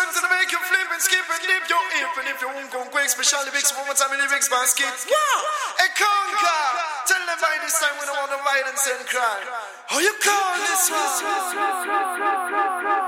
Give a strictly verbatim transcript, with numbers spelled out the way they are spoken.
something to make you flip and skip and dip your hip. And if you won't go quick, specially mix one more time in the lyrics basket. Yeah, a conquer. Tell them by this time we don't want no violence and crime. How you call this one?